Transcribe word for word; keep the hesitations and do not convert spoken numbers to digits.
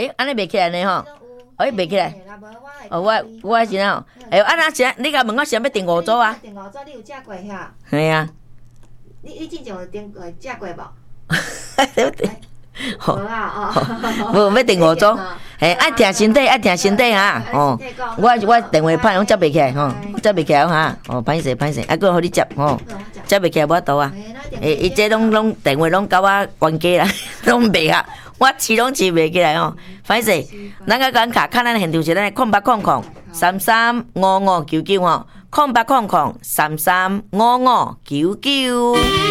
哎，安尼袂起来呢吼，哎，袂起来。哦，我我是哪？哎，啊那啥，你甲问我是要订五组啊？ 订五组，你有食过遐？ 系啊。 你你之前有订过食过无？ 对不对？ 无啊哦，无要订五组，嘿，爱听身体，爱听身体哈，哦，我我电话拍拢接袂起来吼，接袂起来哈，哦，歹势歹势，啊，搁互你接吼，接袂起来无法度啊，诶，伊这拢拢电话拢甲我关机啦，拢袂啊，我饲拢饲袂起来吼，歹势，咱个讲卡看咱现场是咱空八空空三三五五九九吼，空八空空三三五五九九。